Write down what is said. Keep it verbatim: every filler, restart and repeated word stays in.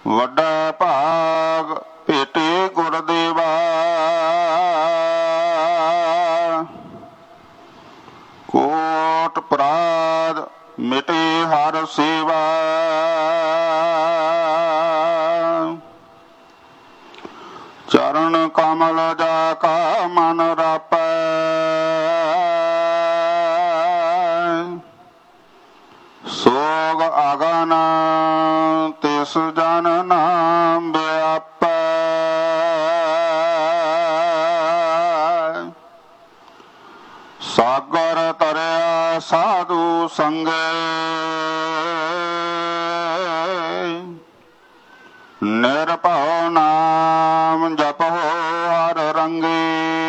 ਵੱਡਾ ਭਾਗ ਭੇਟੇ ਗੁਰਦੇਵਾ। ਕੋਟ ਪਰਾਧ ਮਿਟੇ ਹਰ ਸੇਵਾ। ਚਰਨ ਕਮਲ ਜਾ ਕਾ ਮਨ ਰਾਪੈ। ਸੋਗ ਅਗਨ ਤਿਸ ਜਨ ਨਾਮ ਵਿਆਪੈ। ਸਾਗਰ ਤਰਿਆ ਸਾਧੂ ਸੰਗੇ। ਨਿਰਭਉ ਨਾਮ ਜਪੋ ਹਰ ਰੰਗੇ।